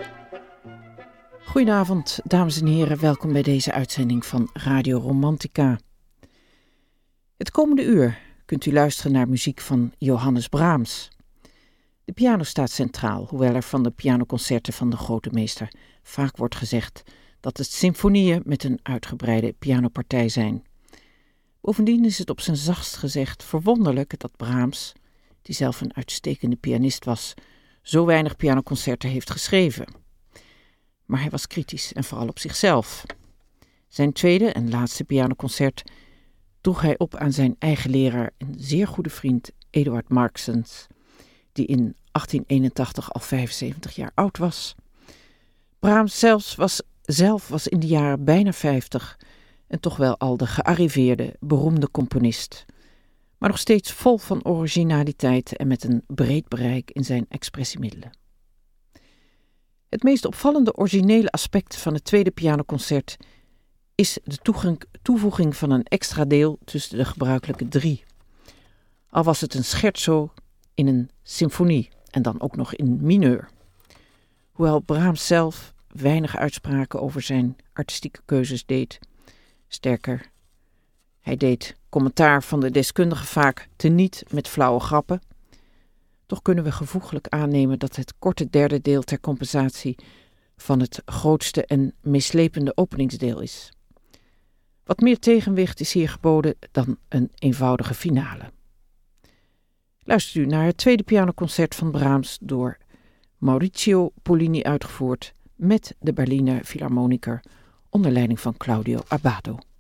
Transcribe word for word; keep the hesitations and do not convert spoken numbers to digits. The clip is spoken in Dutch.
Goedenavond, dames en heren. Welkom bij deze uitzending van Radio Romantica. Het komende uur kunt u luisteren naar muziek van Johannes Brahms. De piano staat centraal, hoewel er van de pianoconcerten van de grote meester vaak wordt gezegd dat het symfonieën met een uitgebreide pianopartij zijn. Bovendien is het op zijn zachtst gezegd verwonderlijk dat Brahms, die zelf een uitstekende pianist was, zo weinig pianoconcerten heeft geschreven. Maar hij was kritisch en vooral op zichzelf. Zijn tweede en laatste pianoconcert droeg hij op aan zijn eigen leraar en zeer goede vriend Eduard Marxens, die in achttien eenentachtig al vijfenzeventig jaar oud was. Brahms zelfs was, zelf was in die jaren bijna vijftig en toch wel al de gearriveerde, beroemde componist, maar nog steeds vol van originaliteit en met een breed bereik in zijn expressiemiddelen. Het meest opvallende originele aspect van het tweede pianoconcert is de toegang, toevoeging van een extra deel tussen de gebruikelijke drie. Al was het een scherzo in een symfonie en dan ook nog in mineur. Hoewel Brahms zelf weinig uitspraken over zijn artistieke keuzes deed. Sterker, hij deed commentaar van de deskundigen vaak teniet met flauwe grappen. Toch kunnen we gevoeglijk aannemen dat het korte derde deel ter compensatie van het grootste en meeslepende openingsdeel is. Wat meer tegenwicht is hier geboden dan een eenvoudige finale. Luistert u naar het tweede pianoconcert van Brahms door Maurizio Pollini uitgevoerd met de Berliner Philharmoniker onder leiding van Claudio Abbado.